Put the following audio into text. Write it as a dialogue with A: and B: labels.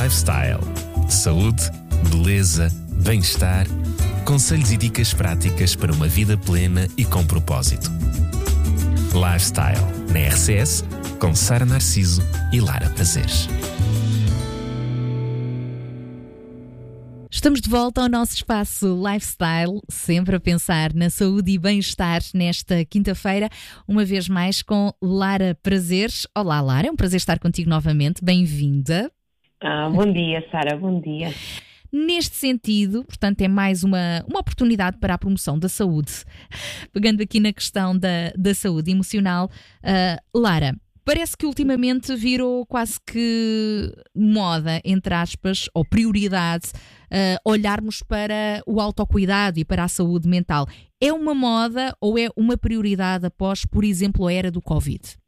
A: Lifestyle. Saúde, beleza, bem-estar. Conselhos e dicas práticas para uma vida plena e com propósito. Lifestyle, na RCS, com Sara Narciso e Lara Prazeres.
B: Estamos de volta ao nosso espaço Lifestyle, sempre a pensar na saúde e bem-estar nesta quinta-feira, uma vez mais com Lara Prazeres. Olá, Lara, é um prazer estar contigo novamente, bem-vinda.
C: Bom dia, Sara, bom dia.
B: Neste sentido, portanto, é mais uma oportunidade para a promoção da saúde. Pegando aqui na questão da saúde emocional, Lara, parece que ultimamente virou quase que moda, entre aspas, ou prioridade, olharmos para o autocuidado e para a saúde mental. É uma moda ou é uma prioridade após, por exemplo, a era do Covid?